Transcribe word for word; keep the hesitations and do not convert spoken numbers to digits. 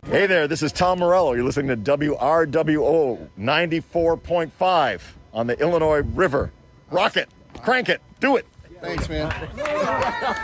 Hey there, this is Tom Morello. You're listening to W R W O ninety-four point five on the Illinois River. Rock it, crank it, do it. Thanks, man.